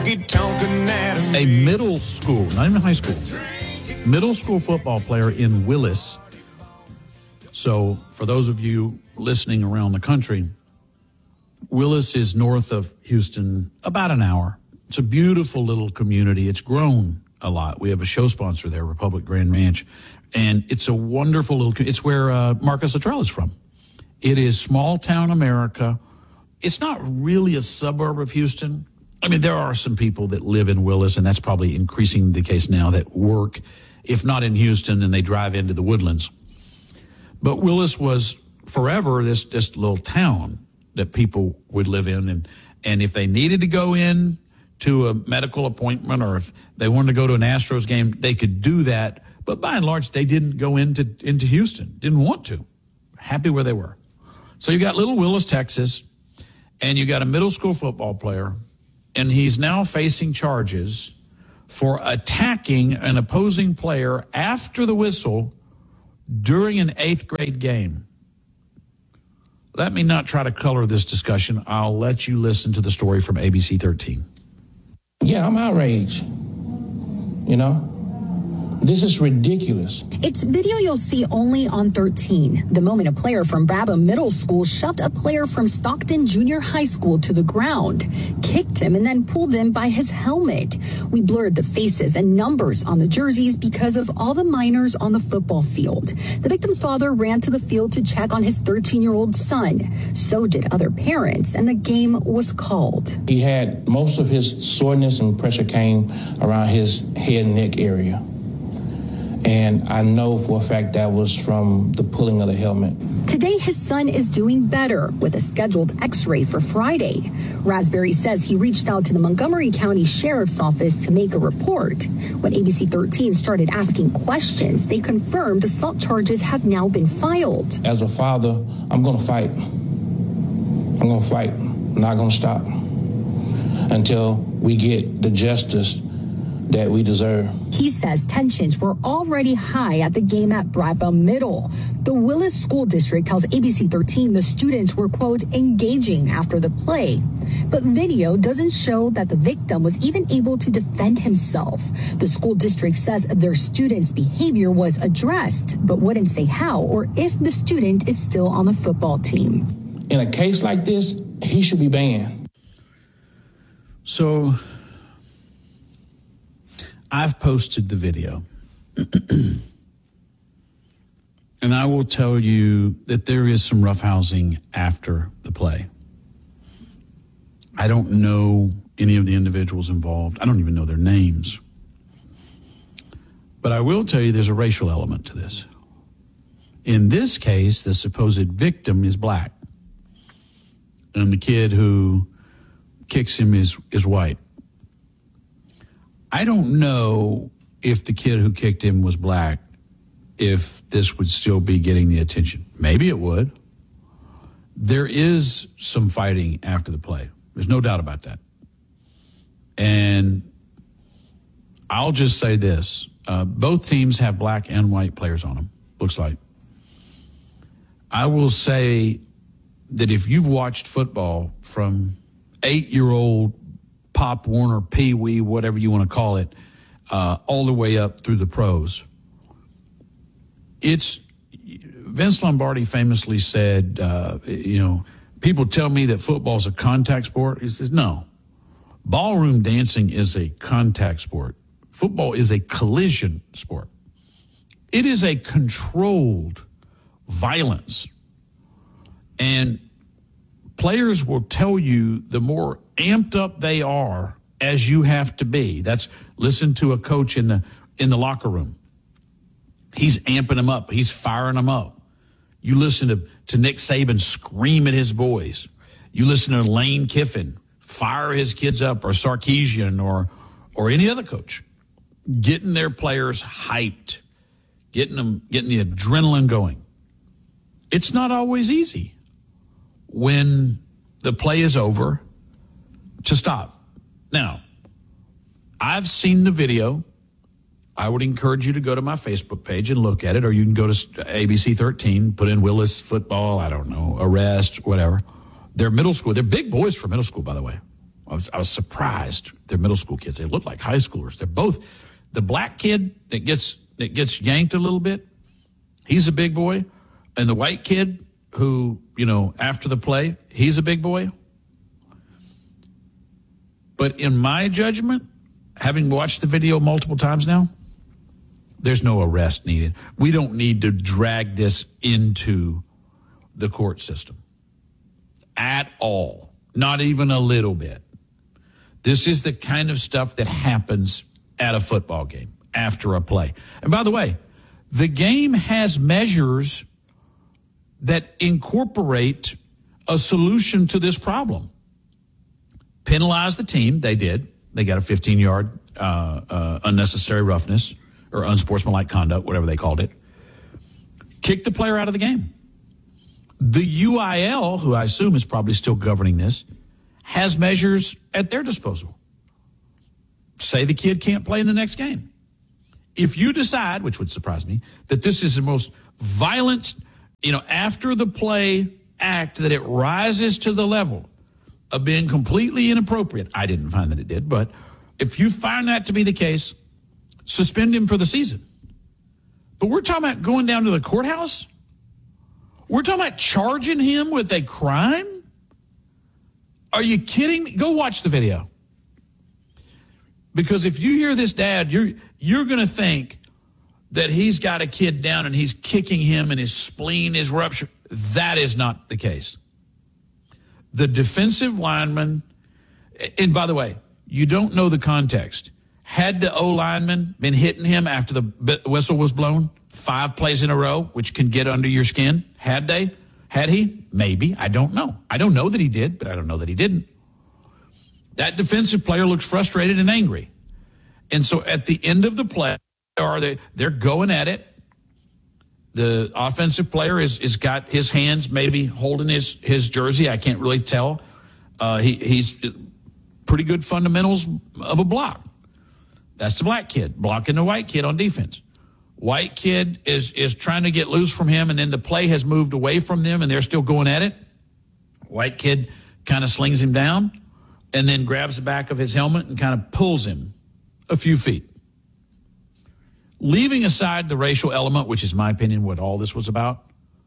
A middle school, not even high school, middle school football player in Willis. So for those of you listening around the country, Willis is north of Houston, about an hour. It's a beautiful little community. It's grown a lot. We have a show sponsor there, Republic Grand Ranch, and it's a wonderful little. It's where Marcus Luttrell is from. It is small town America. It's not really a suburb of Houston. I mean, there are some people that live in Willis, and that's probably increasing the case now, that work, if not in Houston, and they drive into the Woodlands. But Willis was forever this little town that people would live in, and if they needed to go in to a medical appointment, or if they wanted to go to an Astros game, they could do that. But by and large, they didn't go into Houston, didn't want to. Happy where they were. So you got little Willis, Texas, and you got a middle school football player, and he's now facing charges for attacking an opposing player after the whistle during an 8th grade game. Let me not try to color this discussion. I'll let you listen to the story from ABC 13. Yeah, I'm outraged. You know? This is ridiculous. It's video you'll see only on 13. The moment a player from Brabham Middle School shoved a player from Stockton Junior High School to the ground, kicked him, and then pulled him by his helmet. We blurred the faces and numbers on the jerseys because of all the minors on the football field. The victim's father ran to the field to check on his 13-year-old son. So did other parents, and the game was called. He had most of his soreness and pressure came around his head and neck area. And I know for a fact that was from the pulling of the helmet. Today, his son is doing better with a scheduled x-ray for Friday. Raspberry says he reached out to the Montgomery County Sheriff's Office to make a report. When ABC 13 started asking questions, they confirmed assault charges have now been filed. As a father, I'm going to fight. I'm going to fight. I'm not going to stop until we get the justice that we deserve. He says tensions were already high at the game at Brabham Middle. The Willis School District tells ABC 13 the students were, quote, engaging after the play. But video doesn't show that the victim was even able to defend himself. The school district says their student's behavior was addressed, but wouldn't say how or if the student is still on the football team. In a case like this, he should be banned. So I've posted the video, and I will tell you that there is some roughhousing after the play. I don't know any of the individuals involved. I don't even know their names. But I will tell you there's a racial element to this. In this case, the supposed victim is black, and the kid who kicks him is white. I don't know if the kid who kicked him was black, if this would still be getting the attention. Maybe it would. There is some fighting after the play. There's no doubt about that. And I'll just say this. Both teams have black and white players on them, looks like. I will say that if you've watched football from 8-year-old Pop Warner, Pee Wee, whatever you want to call it, all the way up through the pros. Vince Lombardi famously said, people tell me that football's a contact sport. He says, no. Ballroom dancing is a contact sport. Football is a collision sport. It is a controlled violence. And players will tell you the more amped up they are as you have to be. Listen to a coach in the locker room. He's amping them up. He's firing them up. You listen to Nick Saban scream at his boys. You listen to Lane Kiffin fire his kids up, or Sarkisian or any other coach, getting their players hyped, getting the adrenaline going. It's not always easy when the play is over to stop. Now, I've seen the video. I would encourage you to go to my Facebook page and look at it, or you can go to ABC 13, put in Willis football, I don't know, arrest, whatever. They're middle school. They're big boys for middle school, by the way. I was surprised. They're middle school kids. They look like high schoolers. They're both the black kid that gets yanked a little bit. He's a big boy, and the white kid who, after the play, he's a big boy. But in my judgment, having watched the video multiple times now, there's no arrest needed. We don't need to drag this into the court system at all, not even a little bit. This is the kind of stuff that happens at a football game after a play. And by the way, the game has measures that incorporate a solution to this problem. Penalize the team. They did. They got a 15-yard unnecessary roughness or unsportsmanlike conduct, whatever they called it. Kick the player out of the game. The UIL, who I assume is probably still governing this, has measures at their disposal. Say the kid can't play in the next game. If you decide, which would surprise me, that this is the most violent, after the play act, that it rises to the level of being completely inappropriate. I didn't find that it did, but if you find that to be the case, suspend him for the season. But we're talking about going down to the courthouse? We're talking about charging him with a crime? Are you kidding me? Go watch the video. Because if you hear this dad, you're going to think that he's got a kid down and he's kicking him and his spleen is ruptured. That is not the case. The defensive lineman, and by the way, you don't know the context. Had the O-lineman been hitting him after the whistle was blown 5 plays in a row, which can get under your skin? Had he? Maybe. I don't know. I don't know that he did, but I don't know that he didn't. That defensive player looks frustrated and angry. And so at the end of the play, they're going at it. The offensive player is got his hands maybe holding his jersey. I can't really tell. He's pretty good fundamentals of a block. That's the black kid blocking the white kid on defense. White kid is trying to get loose from him, and then the play has moved away from them, and they're still going at it. White kid kind of slings him down and then grabs the back of his helmet and kind of pulls him a few feet. Leaving aside the racial element, which is, my opinion, what all this was about,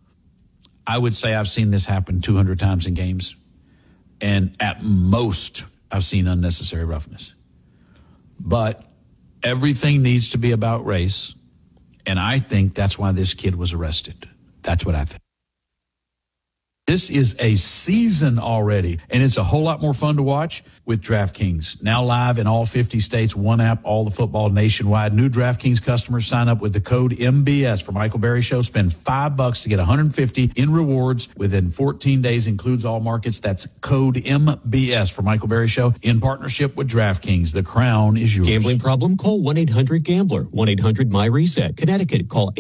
I would say I've seen this happen 200 times in games, and at most I've seen unnecessary roughness. But everything needs to be about race, and I think that's why this kid was arrested. That's what I think. This is a season already, and it's a whole lot more fun to watch with DraftKings. Now live in all 50 states, one app, all the football nationwide. New DraftKings customers sign up with the code MBS for Michael Berry Show. Spend $5 to get $150 in rewards within 14 days. Includes all markets. That's code MBS for Michael Berry Show in partnership with DraftKings. The crown is yours. Gambling problem? Call 1-800-GAMBLER. 1-800-MY-RESET. Connecticut, call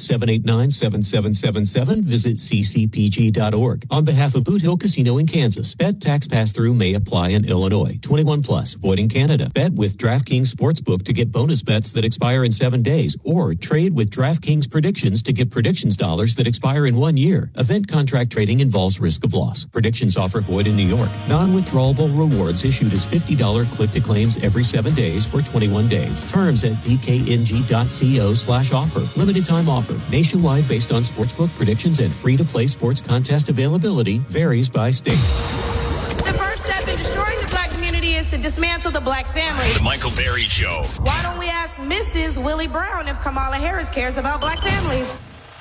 888-789-7777. Visit ccpg.org. On behalf of Boot Hill Casino in Kansas, bet tax pass-through may apply in Illinois. 21 plus, void in Canada. Bet with DraftKings Sportsbook to get bonus bets that expire in 7 days, or trade with DraftKings Predictions to get predictions dollars that expire in 1 year. Event contract trading involves risk of loss. Predictions offer void in New York. Non-withdrawable rewards issued as $50 click-to-claims every 7 days for 21 days. Terms at dkng.co/offer. Limited time offer. Nationwide based on sportsbook predictions and free-to-play sports contest availability varies by state. The first step in destroying the black community is to dismantle the black family. The Michael Berry Show. Why don't we ask Mrs. Willie Brown if Kamala Harris cares about black families?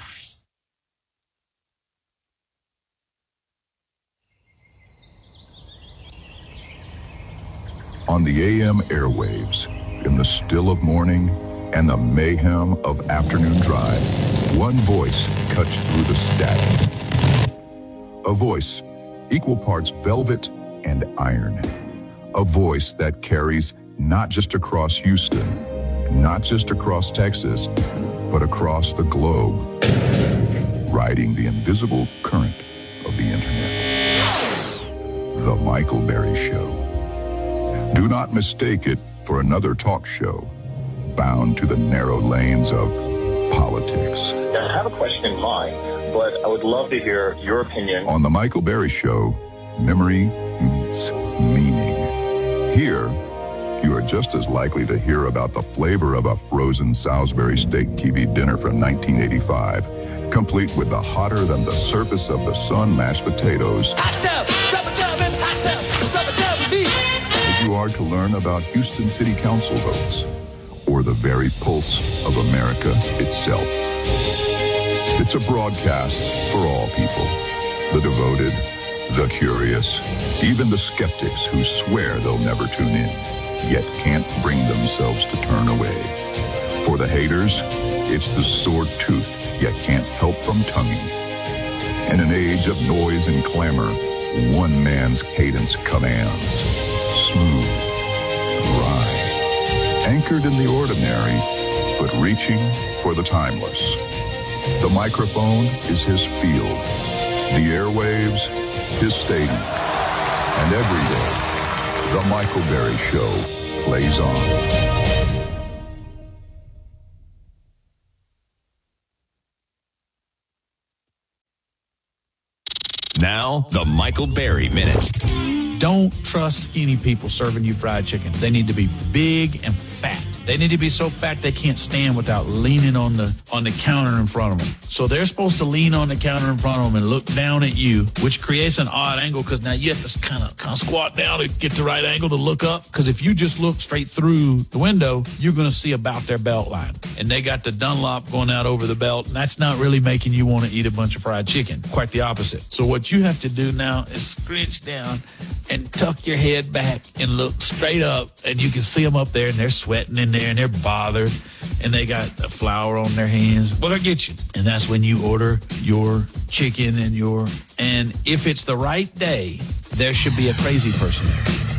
On the AM airwaves, in the still of morning and the mayhem of afternoon drive, one voice cuts through the static. A voice, equal parts velvet and iron. A voice that carries not just across Houston, not just across Texas, but across the globe, riding the invisible current of the internet. The Michael Berry Show. Do not mistake it for another talk show bound to the narrow lanes of politics. I have a question in mind, but I would love to hear your opinion. On The Michael Berry Show, memory meets meaning. Here, you are just as likely to hear about the flavor of a frozen Salisbury steak TV dinner from 1985, complete with the hotter than the surface of the sun mashed potatoes, as you are to learn about Houston City Council votes or the very pulse of America itself. It's a broadcast for all people, the devoted, the curious, even the skeptics who swear they'll never tune in, yet can't bring themselves to turn away. For the haters, it's the sore tooth, yet can't help from tonguing. In an age of noise and clamor, one man's cadence commands. Smooth, dry, anchored in the ordinary, but reaching for the timeless. The microphone is his field, the airwaves, his stadium. And every day, The Michael Berry Show plays on. Now, the Michael Berry Minute. Don't trust skinny people serving you fried chicken. They need to be big and fat. They need to be so fat they can't stand without leaning on the counter in front of them. So they're supposed to lean on the counter in front of them and look down at you, which creates an odd angle because now you have to kind of squat down to get the right angle to look up. Because if you just look straight through the window, you're going to see about their belt line. And they got the Dunlop going out over the belt, and that's not really making you want to eat a bunch of fried chicken. Quite the opposite. So what you have to do now is scrunch down and tuck your head back and look straight up, and you can see them up there, and they're sweating in there, and they're bothered, and they got a flour on their hands. Well, they'll get you. And that's when you order your chicken and if it's the right day, there should be a crazy person there.